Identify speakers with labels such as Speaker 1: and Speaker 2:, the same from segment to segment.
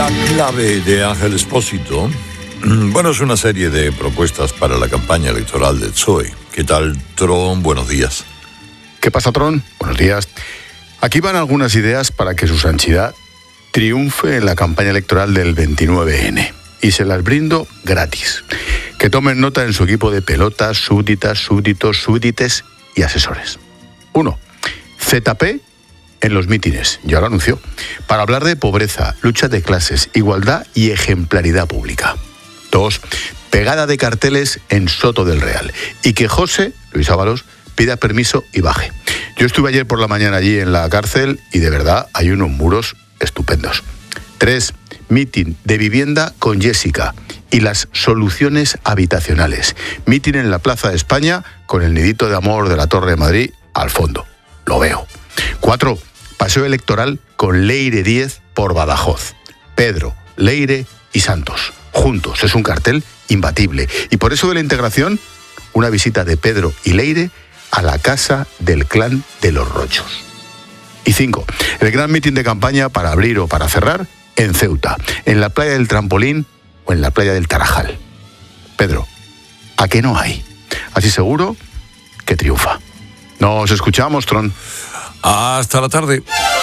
Speaker 1: La clave de Ángel Expósito, bueno, es una serie de propuestas para la campaña electoral del PSOE. ¿Qué tal, Tron? Buenos días.
Speaker 2: ¿Qué pasa, Tron? Buenos días. Aquí van algunas ideas para que su santidad triunfe en la campaña electoral del 29N. Y se las brindo gratis. Que tomen nota en su equipo de pelotas, súbditas, súbditos, súbdites y asesores. 1. ZP en los mítines, ya lo anunció, para hablar de pobreza, lucha de clases, igualdad y ejemplaridad pública. 2. Pegada de carteles en Soto del Real. Y que José Luis Ábalos pida permiso y baje. Yo estuve ayer por la mañana allí en la cárcel y de verdad hay unos muros estupendos. 3. Mitin de vivienda con Jessica y las soluciones habitacionales. Mitin en la Plaza de España con el nidito de amor de la Torre de Madrid al fondo. Lo veo. 4. Paseo electoral con Leire Díez por Badajoz. Pedro, Leire y Santos. Juntos. Es un cartel imbatible. Y por eso de la integración, una visita de Pedro y Leire a la casa del clan de los Rochos. Y 5. El gran mitin de campaña para abrir o para cerrar en Ceuta, en la playa del Trampolín o en la playa del Tarajal. Pedro, ¿a qué no hay? Así seguro que triunfa. Nos escuchamos, Tron.
Speaker 1: Hasta la tarde.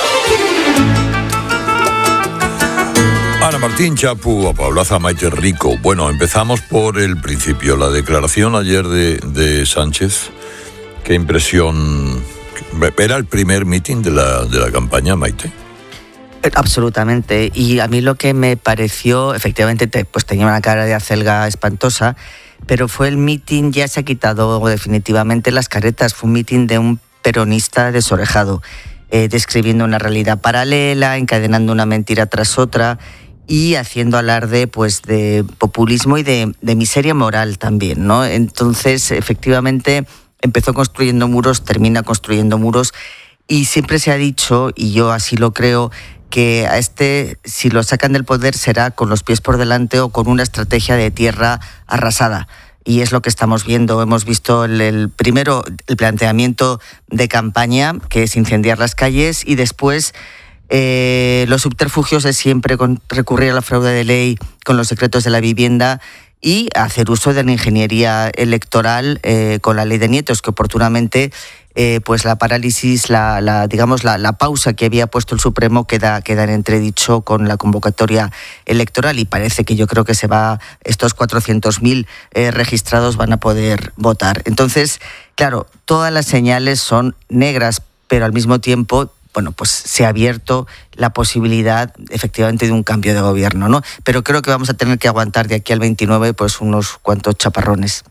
Speaker 1: Ana Martín, Chapu, Paulaza, Maite Rico. Bueno, empezamos por el principio. La declaración ayer de Sánchez. ¿Qué impresión? ¿Era el primer mitin de la campaña, Maite?
Speaker 3: Absolutamente. Y a mí lo que me pareció, efectivamente, pues tenía una cara de acelga espantosa, pero fue el mitin, ya se ha quitado definitivamente las caretas, fue un mitin de un peronista desorejado, describiendo una realidad paralela, encadenando una mentira tras otra y haciendo alarde pues de populismo y de miseria moral también, ¿no? Entonces, efectivamente, empezó construyendo muros, termina construyendo muros y siempre se ha dicho, y yo así lo creo, que a si lo sacan del poder, será con los pies por delante o con una estrategia de tierra arrasada. Y es lo que estamos viendo. Hemos visto el planteamiento de campaña, que es incendiar las calles, y después los subterfugios de siempre, con recurrir a la fraude de ley, con los secretos de la vivienda y hacer uso de la ingeniería electoral con la ley de nietos, que oportunamente pues la parálisis, la pausa que había puesto el Supremo queda en entredicho con la convocatoria electoral, y parece que yo creo que estos 400.000 registrados van a poder votar. Entonces, claro, todas las señales son negras, pero al mismo tiempo, bueno, pues se ha abierto la posibilidad efectivamente de un cambio de gobierno, ¿no? Pero creo que vamos a tener que aguantar de aquí al 29 pues unos cuantos chaparrones.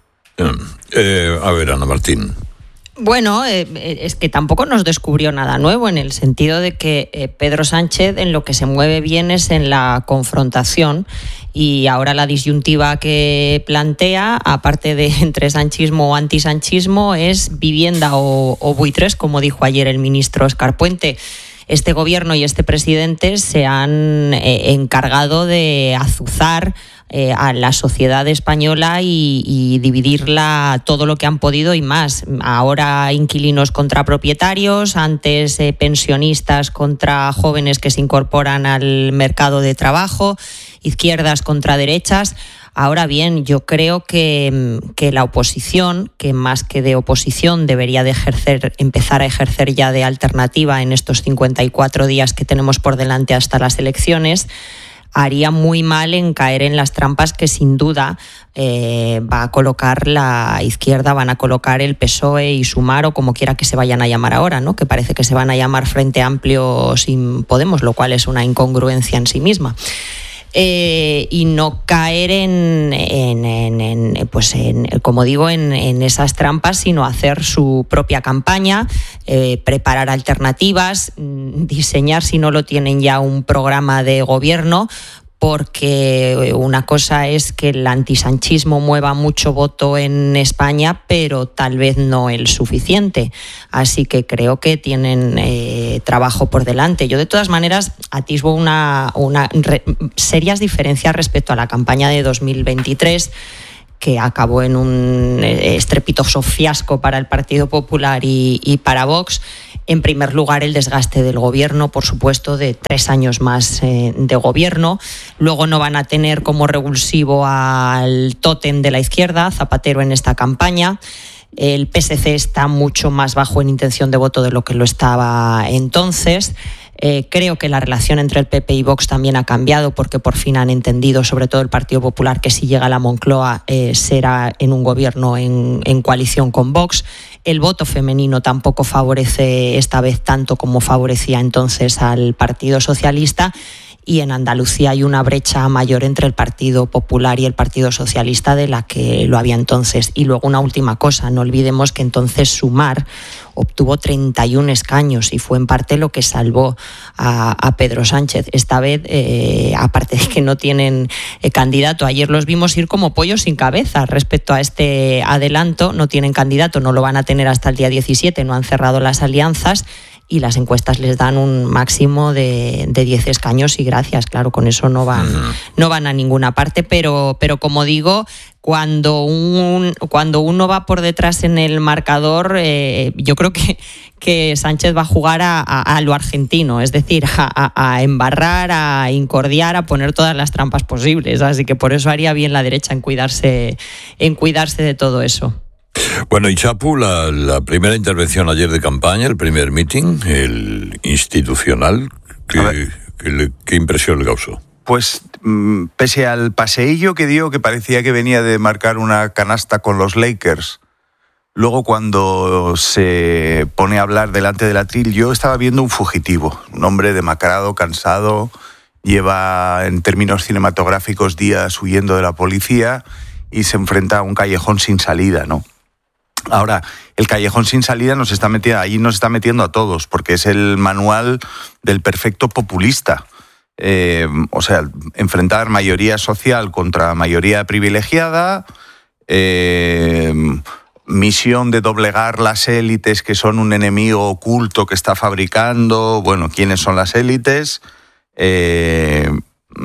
Speaker 1: A ver, Ana Martín.
Speaker 4: Bueno, es que tampoco nos descubrió nada nuevo, en el sentido de que Pedro Sánchez en lo que se mueve bien es en la confrontación, y ahora la disyuntiva que plantea, aparte de entre sanchismo o antisanchismo, es vivienda o buitres, como dijo ayer el ministro Escarpuente. Este gobierno y este presidente se han encargado de azuzar a la sociedad española y dividirla todo lo que han podido y más. Ahora inquilinos contra propietarios, antes pensionistas contra jóvenes que se incorporan al mercado de trabajo, izquierdas contra derechas. Ahora bien, yo creo que la oposición, que más que de oposición debería de empezar a ejercer ya de alternativa en estos 54 días que tenemos por delante hasta las elecciones, haría muy mal en caer en las trampas que sin duda va a colocar la izquierda, van a colocar el PSOE y Sumar, o como quiera que se vayan a llamar ahora, ¿no? Que parece que se van a llamar Frente Amplio sin Podemos, lo cual es una incongruencia en sí misma. Y no caer como digo, en esas trampas, sino hacer su propia campaña, preparar alternativas, diseñar, si no lo tienen ya, un programa de gobierno, porque una cosa es que el antisanchismo mueva mucho voto en España, pero tal vez no el suficiente. Así que creo que tienen trabajo por delante. Yo, de todas maneras, atisbo serias diferencias respecto a la campaña de 2023, que acabó en un estrepitoso fiasco para el Partido Popular y para Vox. En primer lugar, el desgaste del gobierno, por supuesto, de 3 años más de gobierno. Luego no van a tener como revulsivo al tótem de la izquierda, Zapatero, en esta campaña. El PSC está mucho más bajo en intención de voto de lo que lo estaba entonces. Creo que la relación entre el PP y Vox también ha cambiado, porque por fin han entendido, sobre todo el Partido Popular, que si llega a la Moncloa será en un gobierno en coalición con Vox. El voto femenino tampoco favorece esta vez tanto como favorecía entonces al Partido Socialista. Y en Andalucía hay una brecha mayor entre el Partido Popular y el Partido Socialista de la que lo había entonces. Y luego una última cosa, no olvidemos que entonces Sumar obtuvo 31 escaños y fue en parte lo que salvó a Pedro Sánchez. Esta vez, aparte de que no tienen candidato, ayer los vimos ir como pollos sin cabeza respecto a este adelanto. No tienen candidato, no lo van a tener hasta el día 17, no han cerrado las alianzas. Y las encuestas les dan un máximo de 10 escaños y gracias, claro, con eso no van a ninguna parte, pero como digo, cuando uno va por detrás en el marcador, yo creo que Sánchez va a jugar a lo argentino, es decir, a embarrar, a incordiar, a poner todas las trampas posibles, así que por eso haría bien la derecha en cuidarse de todo eso.
Speaker 1: Bueno, y Chapu, la primera intervención ayer de campaña, el primer meeting, el institucional, ¿qué impresión le causó?
Speaker 5: Pues pese al paseillo que dio, que parecía que venía de marcar una canasta con los Lakers, luego cuando se pone a hablar delante del atril, yo estaba viendo un fugitivo, un hombre demacrado, cansado, lleva en términos cinematográficos días huyendo de la policía y se enfrenta a un callejón sin salida, ¿no? Ahora, el callejón sin salida nos está metiendo a todos, porque es el manual del perfecto populista. O sea, enfrentar mayoría social contra mayoría privilegiada, misión de doblegar las élites, que son un enemigo oculto que está fabricando. Bueno, ¿quiénes son las élites? El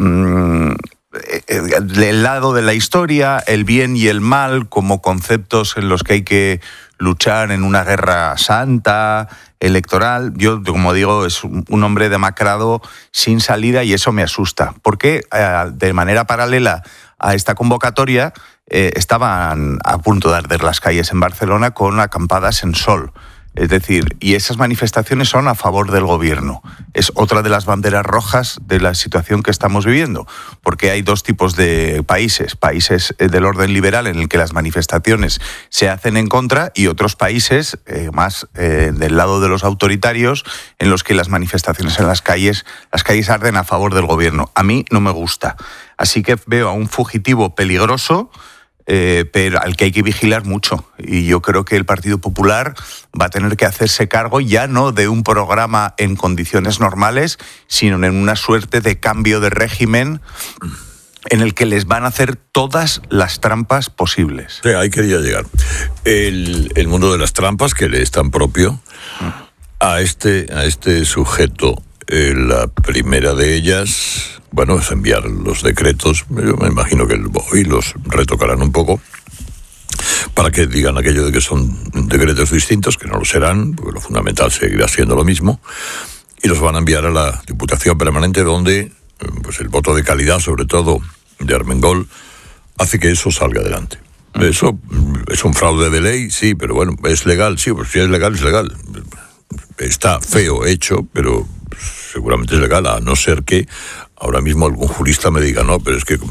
Speaker 5: lado de la historia, el bien y el mal como conceptos en los que hay que luchar en una guerra santa, electoral. Yo, como digo, es un hombre demacrado sin salida y eso me asusta, porque de manera paralela a esta convocatoria estaban a punto de arder las calles en Barcelona con acampadas en sol. Es decir, y esas manifestaciones son a favor del gobierno. Es otra de las banderas rojas de la situación que estamos viviendo, porque hay dos tipos de países del orden liberal en el que las manifestaciones se hacen en contra y otros países más del lado de los autoritarios en los que las manifestaciones en las calles arden a favor del gobierno. A mí no me gusta. Así que veo a un fugitivo peligroso, pero al que hay que vigilar mucho. Y yo creo que el Partido Popular va a tener que hacerse cargo ya no de un programa en condiciones normales, sino en una suerte de cambio de régimen en el que les van a hacer todas las trampas posibles.
Speaker 1: Sí, ahí quería llegar. El mundo de las trampas, que le es tan propio a este sujeto. La primera de ellas, bueno, es enviar los decretos. Yo me imagino que hoy los retocarán un poco para que digan aquello de que son decretos distintos, que no lo serán, porque lo fundamental seguirá siendo lo mismo, y los van a enviar a la Diputación Permanente, donde pues el voto de calidad, sobre todo de Armengol, hace que eso salga adelante. Eso es un fraude de ley, sí, pero bueno, es legal, sí, pues si es legal, es legal. Está feo hecho, pero seguramente es legal, a no ser que ahora mismo algún jurista me diga, no, pero es que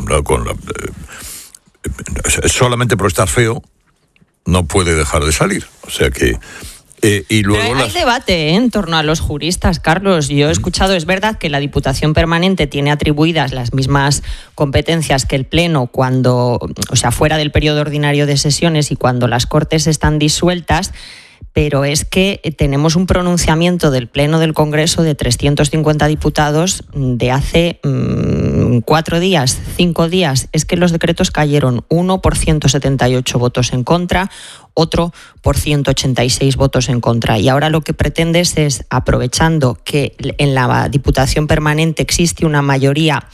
Speaker 1: solamente por estar feo no puede dejar de salir. O sea que y luego
Speaker 4: hay debate en torno a los juristas, Carlos. Yo he escuchado, es verdad que la Diputación Permanente tiene atribuidas las mismas competencias que el Pleno cuando, o sea, fuera del periodo ordinario de sesiones y cuando las Cortes están disueltas, pero es que tenemos un pronunciamiento del Pleno del Congreso de 350 diputados de hace 4 días, 5 días. Es que los decretos cayeron, uno por 178 votos en contra, otro por 186 votos en contra. Y ahora lo que pretendes es, aprovechando que en la Diputación Permanente existe una mayoría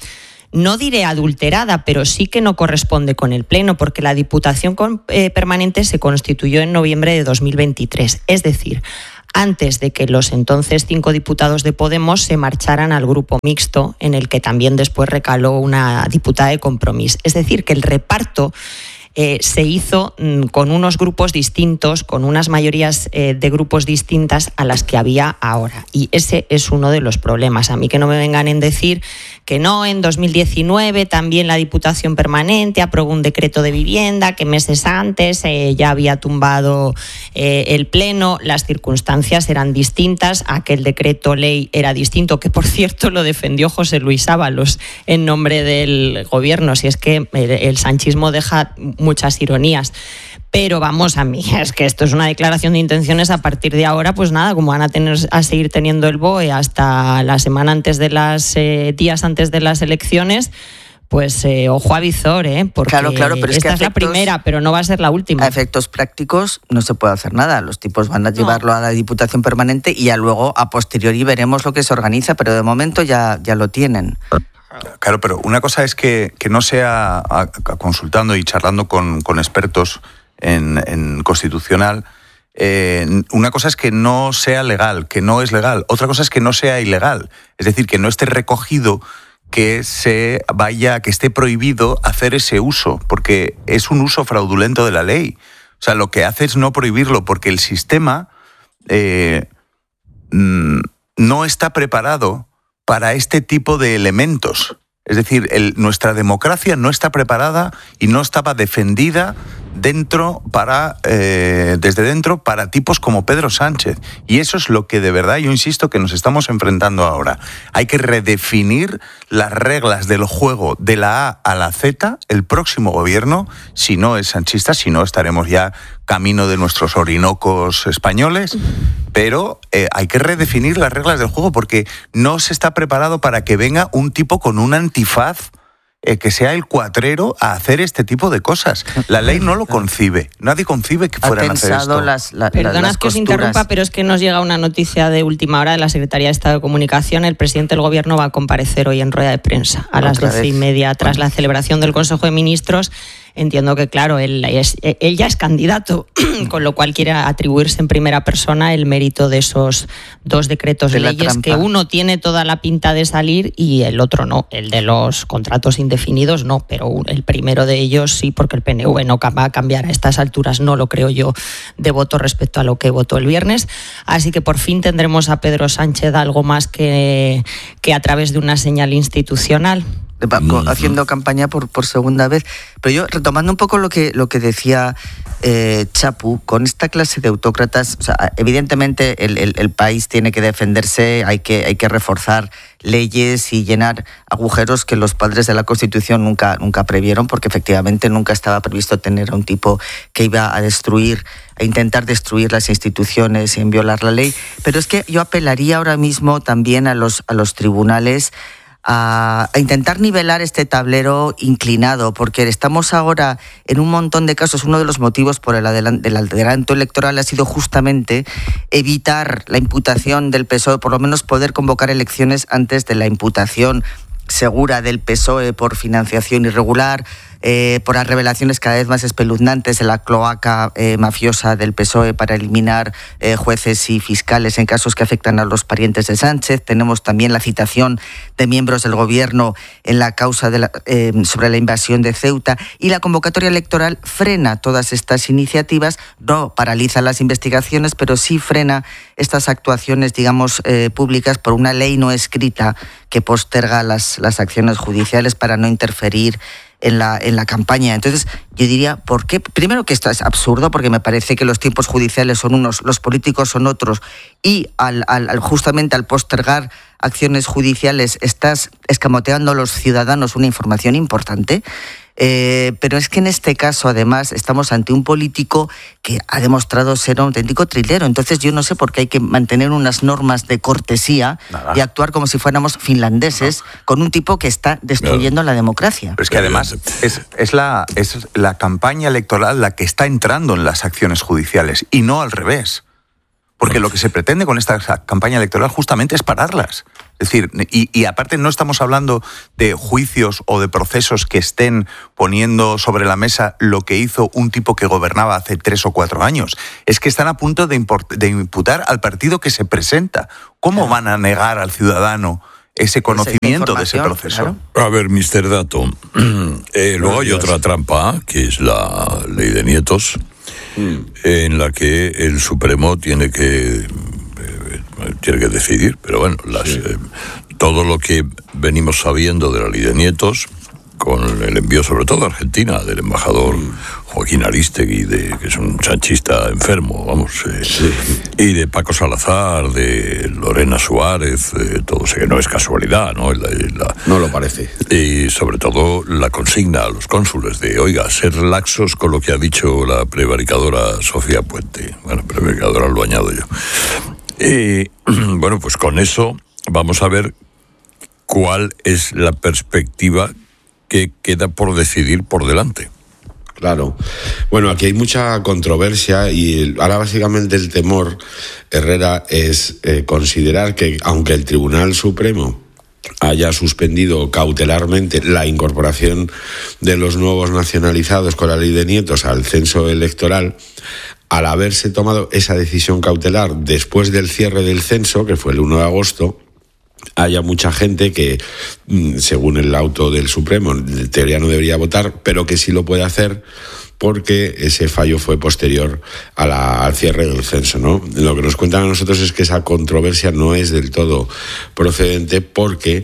Speaker 4: no diré adulterada, pero sí que no corresponde con el Pleno, porque la Diputación Permanente se constituyó en noviembre de 2023. Es decir, antes de que los entonces 5 diputados de Podemos se marcharan al grupo mixto, en el que también después recaló una diputada de Compromís. Es decir, que el reparto se hizo con unos grupos distintos, con unas mayorías de grupos distintas a las que había ahora. Y ese es uno de los problemas. A mí que no me vengan en decir que no, en 2019 también la Diputación Permanente aprobó un decreto de vivienda, que meses antes ya había tumbado el Pleno. Las circunstancias eran distintas, aquel decreto ley era distinto, que por cierto lo defendió José Luis Ábalos en nombre del gobierno. Si es que el sanchismo deja muchas ironías. Pero vamos, a mí, es que esto es una declaración de intenciones. A partir de ahora, pues nada, como van a seguir teniendo el BOE hasta la semana antes de días antes de las elecciones, pues ojo a visor, porque
Speaker 3: claro, pero
Speaker 4: esta es la primera, pero no va a ser la última.
Speaker 3: A efectos prácticos no se puede hacer nada. Los tipos van a llevarlo a la Diputación Permanente y ya luego, a posteriori, veremos lo que se organiza, pero de momento ya lo tienen.
Speaker 5: Claro, pero una cosa es que no sea consultando y charlando con expertos en constitucional, una cosa es que no sea legal, que no es legal. Otra cosa es que no sea ilegal. Es decir, que no esté recogido, que esté prohibido hacer ese uso, porque es un uso fraudulento de la ley. O sea, lo que hace es no prohibirlo, porque el sistema no está preparado para este tipo de elementos. Es decir, nuestra democracia no está preparada y no estaba defendida desde dentro para tipos como Pedro Sánchez. Y eso es lo que de verdad, yo insisto, que nos estamos enfrentando ahora. Hay que redefinir las reglas del juego de la A a la Z. El próximo gobierno, si no es sanchista, si no estaremos ya camino de nuestros Orinocos españoles, pero hay que redefinir las reglas del juego, porque no se está preparado para que venga un tipo con un antifaz que sea el cuatrero a hacer este tipo de cosas. La ley no lo concibe. Nadie concibe que fueran a hacer esto.
Speaker 4: Perdonad que os interrumpa, pero es que nos llega una noticia de última hora de la Secretaría de Estado de Comunicación. El presidente del Gobierno va a comparecer hoy en rueda de prensa a las 12:30 tras la celebración del Consejo de Ministros. Entiendo que, claro, él ya es candidato, con lo cual quiere atribuirse en primera persona el mérito de esos 2 decretos de leyes, que uno tiene toda la pinta de salir y el otro no. El de los contratos indefinidos no, pero el primero de ellos sí, porque el PNV no va a cambiar a estas alturas, no lo creo yo, de voto respecto a lo que votó el viernes. Así que por fin tendremos a Pedro Sánchez algo más que a través de una señal institucional.
Speaker 3: Haciendo campaña por segunda vez. Pero yo, retomando un poco lo que decía Chapu, con esta clase de autócratas, o sea, evidentemente el país tiene que defenderse, hay que reforzar leyes y llenar agujeros que los padres de la Constitución nunca previeron, porque efectivamente nunca estaba previsto tener a un tipo que iba a intentar destruir las instituciones y violar la ley. Pero es que yo apelaría ahora mismo también a los tribunales a intentar nivelar este tablero inclinado, porque estamos ahora en un montón de casos. Uno de los motivos por el adelanto electoral ha sido justamente evitar la imputación del PSOE, por lo menos poder convocar elecciones antes de la imputación segura del PSOE por financiación irregular, por las revelaciones cada vez más espeluznantes de la cloaca mafiosa del PSOE para eliminar jueces y fiscales en casos que afectan a los parientes de Sánchez. Tenemos también la citación de miembros del gobierno en la causa sobre la invasión de Ceuta, y la convocatoria electoral frena todas estas iniciativas, no paraliza las investigaciones, pero sí frena estas actuaciones, digamos, públicas por una ley no escrita que posterga las acciones judiciales para no interferir en la campaña. Entonces, yo diría, ¿por qué? Primero, que esto es absurdo, porque me parece que los tiempos judiciales son unos, los políticos son otros, y justamente al postergar acciones judiciales estás escamoteando a los ciudadanos una información importante. Pero es que en este caso, además, estamos ante un político que ha demostrado ser un auténtico trilero. Entonces yo no sé por qué hay que mantener unas normas de cortesía y actuar como si fuéramos finlandeses con un tipo que está destruyendo la democracia.
Speaker 5: Pero es que además es la campaña electoral la que está entrando en las acciones judiciales y no al revés. Porque lo que se pretende con esta campaña electoral justamente es pararlas. Es decir, y aparte no estamos hablando de juicios o de procesos que estén poniendo sobre la mesa lo que hizo un tipo que gobernaba hace 3 o 4 años. Es que están a punto de imputar al partido que se presenta. ¿Cómo van a negar al ciudadano ese conocimiento de ese proceso?
Speaker 1: Claro. A ver, Mr. Dato, luego hay otra trampa, que es la ley de nietos, en la que el Supremo tiene que decidir, pero bueno, todo lo que venimos sabiendo de la ley de nietos, con el envío sobre todo a Argentina del embajador Joaquín Aristegui, que es un sanchista enfermo, vamos, y de Paco Salazar, de Lorena Suárez, todo sé que no es casualidad, ¿no?
Speaker 6: No lo parece.
Speaker 1: Y sobre todo la consigna a los cónsules de, oiga, ser laxos con lo que ha dicho la prevaricadora Sofía Puente. Bueno, prevaricadora lo añado yo. Bueno, pues con eso vamos a ver cuál es la perspectiva que queda por decidir por delante.
Speaker 6: Claro. Bueno, aquí hay mucha controversia y ahora básicamente el temor, Herrera, es considerar que aunque el Tribunal Supremo haya suspendido cautelarmente la incorporación de los nuevos nacionalizados con la ley de nietos al censo electoral, al haberse tomado esa decisión cautelar después del cierre del censo, que fue el 1 de agosto, haya mucha gente que, según el auto del Supremo, en teoría no debería votar, pero que sí lo puede hacer porque ese fallo fue posterior al cierre del censo, ¿no? Lo que nos cuentan a nosotros es que esa controversia no es del todo procedente porque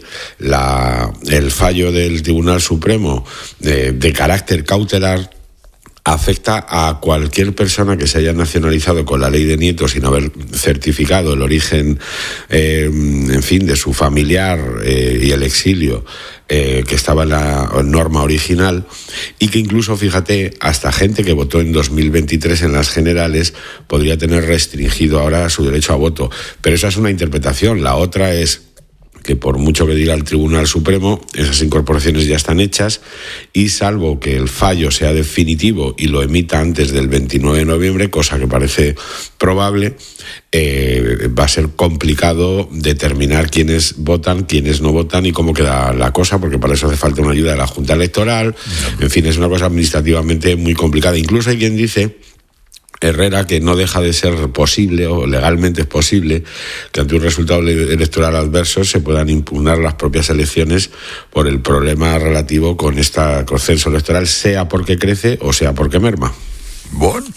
Speaker 6: el fallo del Tribunal Supremo de carácter cautelar afecta a cualquier persona que se haya nacionalizado con la ley de nietos sin haber certificado el origen, en fin, de su familiar y el exilio que estaba en la norma original, y que incluso, fíjate, hasta gente que votó en 2023 en las generales podría tener restringido ahora su derecho a voto. Pero esa es una interpretación. La otra es que por mucho que diga el Tribunal Supremo, esas incorporaciones ya están hechas y salvo que el fallo sea definitivo y lo emita antes del 29 de noviembre, cosa que parece probable, va a ser complicado determinar quiénes votan, quiénes no votan y cómo queda la cosa, porque para eso hace falta una ayuda de la Junta Electoral. En fin, es una cosa administrativamente muy complicada. Incluso hay quien dice, Herrera, que no deja de ser posible, o legalmente es posible, que ante un resultado electoral adverso se puedan impugnar las propias elecciones por el problema relativo con este censo electoral, sea porque crece o sea porque merma.
Speaker 1: Bueno,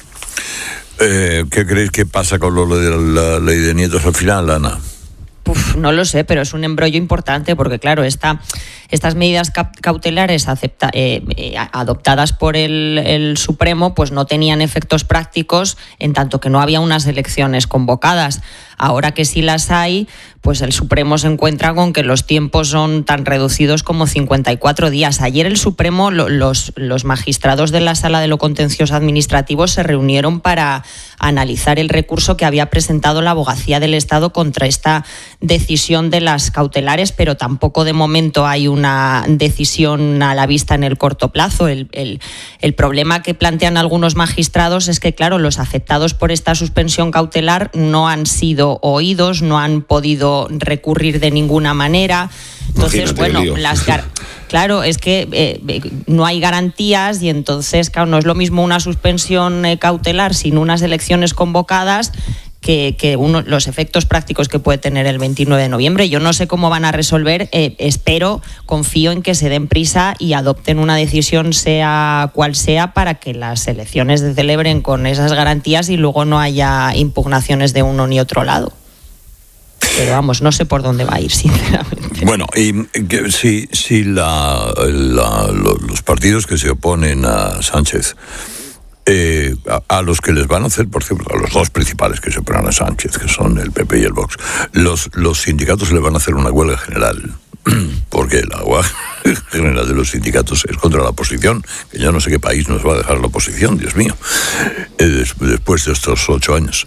Speaker 1: ¿qué creéis que pasa con lo de la ley de nietos al final, Ana?
Speaker 4: No lo sé, pero es un embrollo importante porque, claro, estas medidas cautelares adoptadas por el Supremo pues no tenían efectos prácticos en tanto que no había unas elecciones convocadas. Ahora que sí las hay, pues el Supremo se encuentra con que los tiempos son tan reducidos como 54 días. Ayer el Supremo, los magistrados de la Sala de lo Contencioso Administrativo se reunieron para analizar el recurso que había presentado la Abogacía del Estado contra esta decisión de las cautelares, pero tampoco de momento hay una decisión a la vista en el corto plazo. El problema que plantean algunos magistrados es que, claro, los afectados por esta suspensión cautelar no han sido oídos, no han podido recurrir de ninguna manera. Entonces, bueno, claro, es que no hay garantías y entonces, claro, no es lo mismo una suspensión cautelar sin unas elecciones convocadas que los efectos prácticos que puede tener el 29 de noviembre. Yo no sé cómo van a resolver, confío en que se den prisa y adopten una decisión sea cual sea para que las elecciones se celebren con esas garantías y luego no haya impugnaciones de uno ni otro lado. Pero vamos, no sé por dónde va a ir, sinceramente.
Speaker 1: Bueno, y si los partidos que se oponen a Sánchez, a los que les van a hacer, por ejemplo, a los dos principales que se oponen a Sánchez, que son el PP y el Vox, los sindicatos le van a hacer una huelga general, porque la huelga general de los sindicatos es contra la oposición, que yo no sé qué país nos va a dejar la oposición, Dios mío, después de estos 8 años.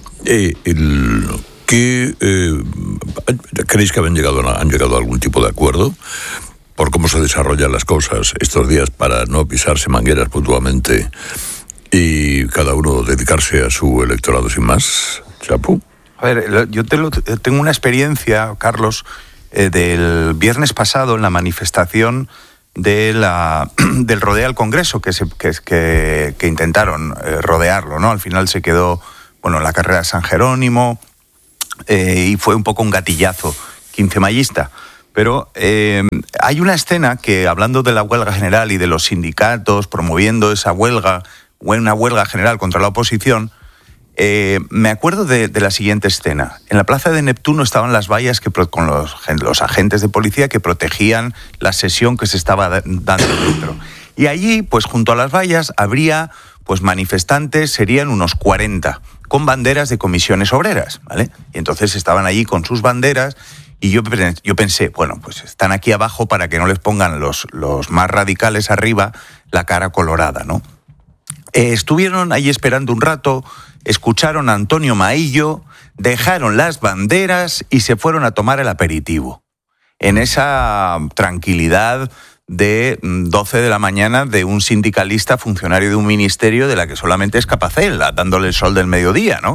Speaker 1: ¿Creéis que han llegado a algún tipo de acuerdo por cómo se desarrollan las cosas estos días para no pisarse mangueras mutuamente y cada uno dedicarse a su electorado sin más? Chapu.
Speaker 5: A ver, yo tengo una experiencia, Carlos, del viernes pasado en la manifestación del rodeo al Congreso, que intentaron rodearlo, ¿no? Al final se quedó, en la carrera de San Jerónimo, y fue un poco un gatillazo quincemayista. Pero hay una escena que, hablando de la huelga general y de los sindicatos promoviendo esa huelga, una huelga general contra la oposición, me acuerdo de la siguiente escena. En la plaza de Neptuno estaban las vallas con los agentes de policía que protegían la sesión que se estaba dando dentro. Y allí, pues junto a las vallas, habría manifestantes, serían unos 40, con banderas de comisiones obreras, ¿vale? Y entonces estaban allí con sus banderas y yo pensé, pues están aquí abajo para que no les pongan los más radicales arriba la cara colorada, ¿no? Estuvieron ahí esperando un rato, escucharon a Antonio Maillo, dejaron las banderas y se fueron a tomar el aperitivo. En esa tranquilidad de 12 de la mañana de un sindicalista funcionario de un ministerio de la que solamente es Capacela, dándole el sol del mediodía, ¿no?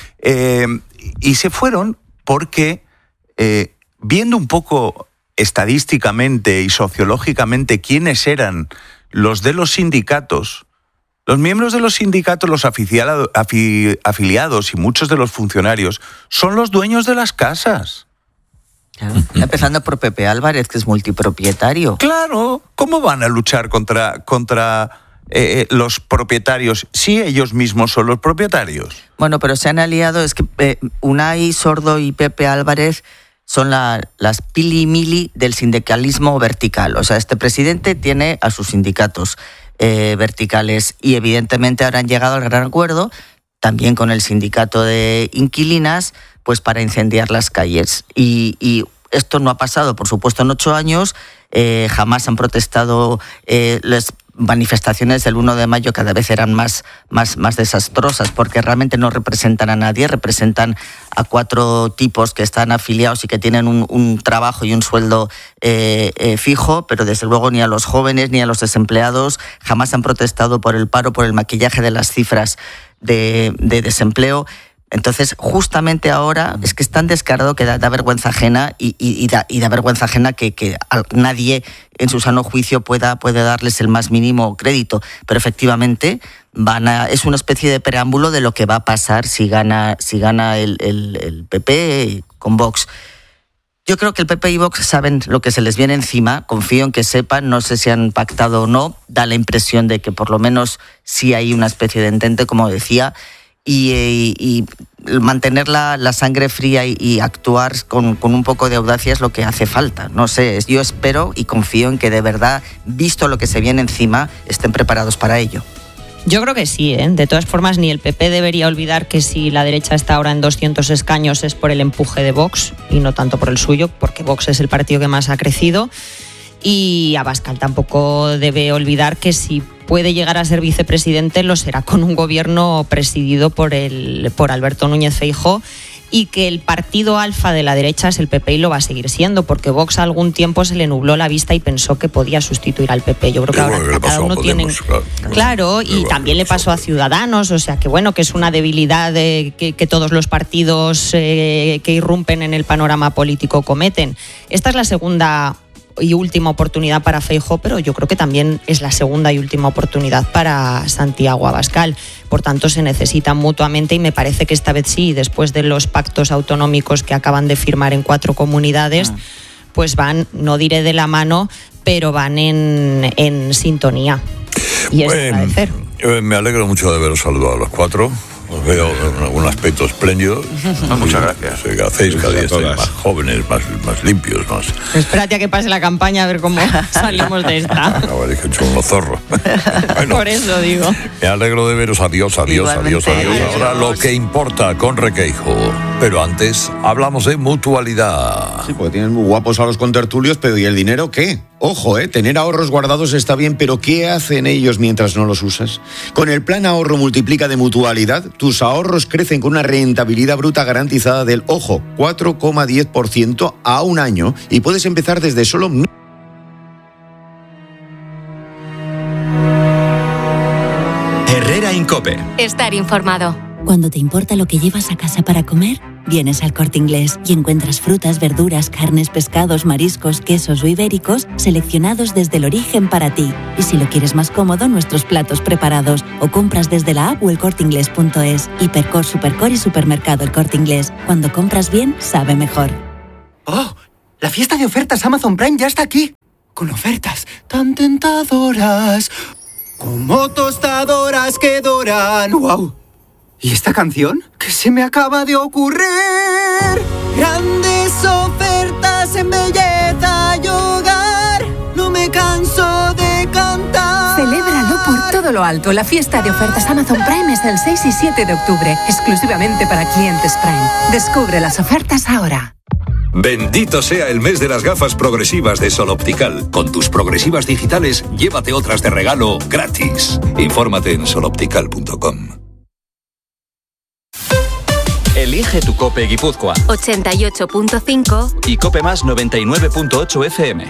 Speaker 5: Y se fueron porque, viendo un poco estadísticamente y sociológicamente quiénes eran los de los sindicatos, los miembros de los sindicatos, los afiliados y muchos de los funcionarios son los dueños de las casas.
Speaker 3: Claro. Empezando por Pepe Álvarez, que es multipropietario.
Speaker 5: Claro, ¿cómo van a luchar contra los propietarios si ellos mismos son los propietarios?
Speaker 3: Bueno, pero se han aliado, es que Unai Sordo y Pepe Álvarez son las pili-mili del sindicalismo vertical. O sea, este presidente tiene a sus sindicatos verticales y evidentemente ahora han llegado al gran acuerdo, también con el sindicato de inquilinas, pues para incendiar las calles. Y esto no ha pasado, por supuesto, en 8 años. Jamás han protestado. Las manifestaciones del 1 de mayo cada vez eran más desastrosas porque realmente no representan a nadie, representan a 4 tipos que están afiliados y que tienen un trabajo y un sueldo fijo, pero desde luego ni a los jóvenes ni a los desempleados. Jamás han protestado por el paro, por el maquillaje de las cifras de desempleo. Entonces, justamente ahora es que es tan descarado que da vergüenza ajena y da vergüenza ajena que nadie en su sano juicio pueda darles el más mínimo crédito. Pero efectivamente es una especie de preámbulo de lo que va a pasar si gana el PP con Vox. Yo creo que el PP y Vox saben lo que se les viene encima, confío en que sepan, no sé si han pactado o no, da la impresión de que por lo menos sí hay una especie de entente, como decía, y mantener la sangre fría y actuar con un poco de audacia es lo que hace falta. No sé, yo espero y confío en que de verdad, visto lo que se viene encima, estén preparados para ello.
Speaker 4: Yo creo que sí, ¿eh? De todas formas, ni el PP debería olvidar que si la derecha está ahora en 200 escaños es por el empuje de Vox y no tanto por el suyo, porque Vox es el partido que más ha crecido. Y Abascal tampoco debe olvidar que si puede llegar a ser vicepresidente lo será con un gobierno presidido por Alberto Núñez Feijóo, y que el partido alfa de la derecha es el PP y lo va a seguir siendo, porque Vox algún tiempo se le nubló la vista y pensó que podía sustituir al PP. Yo creo que ahora cada uno tiene... Claro, y también le pasó a Ciudadanos, o sea que bueno, que es una debilidad que todos los partidos que irrumpen en el panorama político cometen. Esta es la segunda y última oportunidad para Feijóo, pero yo creo que también es la segunda y última oportunidad para Santiago Abascal. Por tanto, se necesitan mutuamente y me parece que esta vez sí, después de los pactos autonómicos que acaban de firmar en 4 comunidades, pues van, no diré de la mano, pero van en sintonía. Y es de agradecer.
Speaker 1: Me alegro mucho de haberos saludado a los 4. Os veo en un aspecto espléndido.
Speaker 5: Muchas gracias.
Speaker 1: Que hacéis cada día estáis más jóvenes, más limpios, más.
Speaker 4: Espérate a que pase la campaña a ver cómo salimos de esta.
Speaker 1: A ver, que son unos zorros.
Speaker 4: Bueno, por eso digo.
Speaker 1: Me alegro de veros. Adiós. Ahora lo que importa con Requeijo. Pero antes hablamos de mutualidad.
Speaker 7: Sí, porque tienen muy guapos a los contertulios, pero ¿y el dinero qué? Ojo, tener ahorros guardados está bien, pero ¿qué hacen ellos mientras no los usas? Con el plan Ahorro Multiplica de Mutualidad, tus ahorros crecen con una rentabilidad bruta garantizada del, ojo, 4,10% a un año, y puedes empezar desde solo...
Speaker 8: Herrera Incope.
Speaker 9: Estar informado.
Speaker 8: Cuando te importa lo que llevas a casa para comer, vienes al Corte Inglés y encuentras frutas, verduras, carnes, pescados, mariscos, quesos o ibéricos seleccionados desde el origen para ti. Y si lo quieres más cómodo, nuestros platos preparados o compras desde la app o elcorteinglés.es. Hipercor, Supercor y Supermercado El Corte Inglés. Cuando compras bien, sabe mejor.
Speaker 9: ¡Oh! La fiesta de ofertas Amazon Prime ya está aquí. Con ofertas tan tentadoras como tostadoras que doran. ¡Wow! ¿Y esta canción? ¿Qué se me acaba de ocurrir? Grandes ofertas en belleza y hogar. No me canso de cantar.
Speaker 10: Celébralo por todo lo alto. La fiesta de ofertas Amazon Prime es el 6 y 7 de octubre, exclusivamente para clientes Prime. Descubre las ofertas ahora.
Speaker 11: Bendito sea el mes de las gafas progresivas de Sol Optical. Con tus progresivas digitales, llévate otras de regalo gratis. Infórmate en soloptical.com.
Speaker 12: Elige tu COPE Guipúzcoa
Speaker 13: 88.5
Speaker 12: y COPE Más 99.8 FM.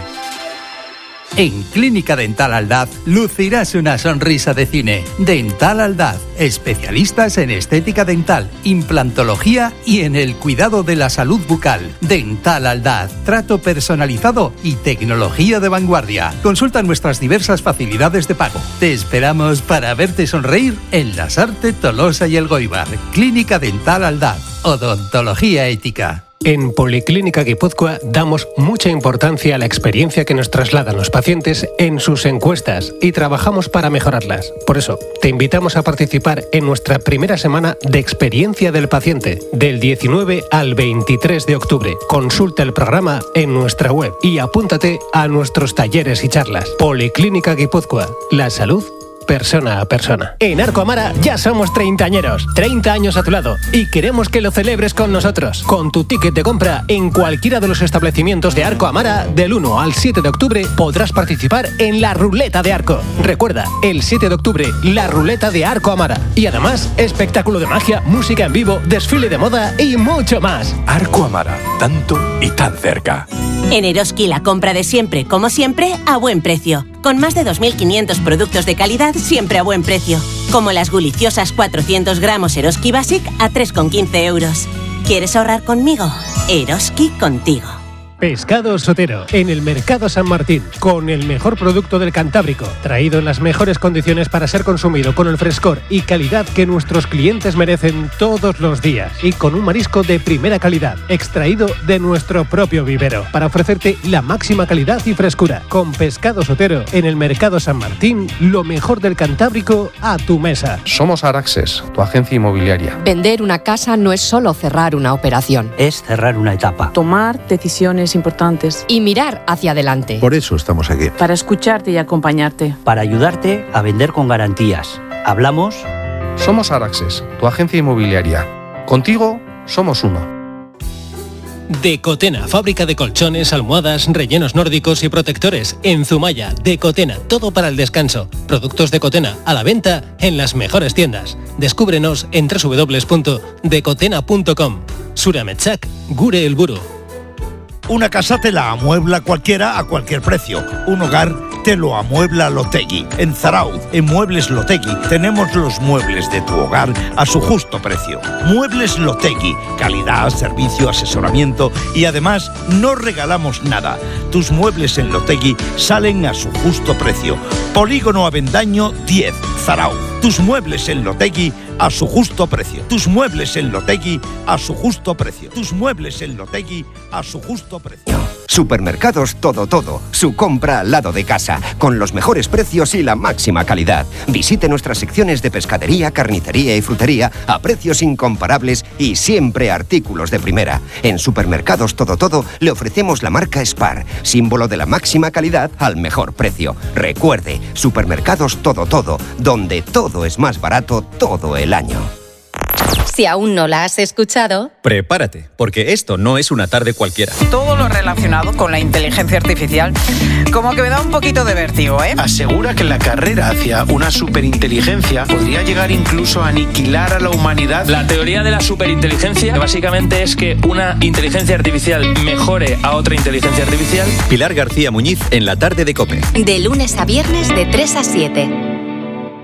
Speaker 14: En Clínica Dental Aldaz lucirás una sonrisa de cine. Dental Aldaz, especialistas en estética dental, implantología y en el cuidado de la salud bucal. Dental Aldaz, trato personalizado y tecnología de vanguardia. Consulta nuestras diversas facilidades de pago. Te esperamos para verte sonreír en Lasarte, Tolosa y Elgoibar. Clínica Dental Aldaz, odontología ética.
Speaker 15: En Policlínica Guipúzcoa damos mucha importancia a la experiencia que nos trasladan los pacientes en sus encuestas y trabajamos para mejorarlas. Por eso, te invitamos a participar en nuestra primera semana de experiencia del paciente, del 19 al 23 de octubre. Consulta el programa en nuestra web y apúntate a nuestros talleres y charlas. Policlínica Guipúzcoa, la salud persona a persona. En Arco Amara ya somos treintañeros, 30 años a tu lado y queremos que lo celebres con nosotros. Con tu ticket de compra en cualquiera de los establecimientos de Arco Amara, del 1 al 7 de octubre podrás participar en la Ruleta de Arco. Recuerda, el 7 de octubre, la Ruleta de Arco Amara. Y además, espectáculo de magia, música en vivo, desfile de moda y mucho más.
Speaker 16: Arco Amara, tanto y tan cerca.
Speaker 17: En Eroski la compra de siempre, como siempre, a buen precio. Con más de 2.500 productos de calidad siempre a buen precio. Como las deliciosas 400 gramos Eroski Basic a 3,15 euros. ¿Quieres ahorrar conmigo? Eroski contigo.
Speaker 15: Pescado Sotero, en el Mercado San Martín, con el mejor producto del Cantábrico, traído en las mejores condiciones para ser consumido con el frescor y calidad que nuestros clientes merecen todos los días, y con un marisco de primera calidad, extraído de nuestro propio vivero, para ofrecerte la máxima calidad y frescura. Con Pescado Sotero, en el Mercado San Martín, lo mejor del Cantábrico a tu mesa.
Speaker 18: Somos Araxes, tu agencia inmobiliaria.
Speaker 19: Vender una casa no es solo cerrar una operación,
Speaker 20: es cerrar una etapa.
Speaker 19: Tomar decisiones importantes y mirar hacia adelante.
Speaker 21: Por eso estamos aquí.
Speaker 19: Para escucharte y acompañarte.
Speaker 20: Para ayudarte a vender con garantías. Hablamos.
Speaker 18: Somos Araxes, tu agencia inmobiliaria. Contigo somos uno.
Speaker 15: Decotena, fábrica de colchones, almohadas, rellenos nórdicos y protectores. En Zumaya, Decotena, todo para el descanso. Productos Decotena, a la venta en las mejores tiendas. Descúbrenos en www.decotena.com. Surametsak, gure helburu.
Speaker 22: Una casa te la amuebla cualquiera a cualquier precio. Un hogar te lo amuebla Lotegui. En Zarauz, en Muebles Lotegui, tenemos los muebles de tu hogar a su justo precio. Muebles Lotegui, calidad, servicio, asesoramiento y además no regalamos nada. Tus muebles en Lotegui salen a su justo precio. Polígono Avendaño 10, Zarauz. Tus muebles en Lotegui a su justo precio. Tus muebles en Lotegui a su justo precio. Tus muebles en Lotegui a su justo precio.
Speaker 23: Supermercados Todo Todo, su compra al lado de casa, con los mejores precios y la máxima calidad. Visite nuestras secciones de pescadería, carnicería y frutería a precios incomparables y siempre artículos de primera. En Supermercados Todo Todo le ofrecemos la marca Spar, símbolo de la máxima calidad al mejor precio. Recuerde, Supermercados Todo Todo, donde todo es más barato todo el año.
Speaker 13: Si aún no la has escuchado,
Speaker 12: prepárate, porque esto no es una tarde cualquiera.
Speaker 24: Todo lo relacionado con la inteligencia artificial como que me da un poquito de vértigo, ¿eh?
Speaker 25: Asegura que la carrera hacia una superinteligencia podría llegar incluso a aniquilar a la humanidad.
Speaker 26: La teoría de la superinteligencia básicamente es que una inteligencia artificial mejore a otra inteligencia artificial.
Speaker 12: Pilar García Muñiz en la tarde de COPE.
Speaker 13: De lunes a viernes de 3 a 7.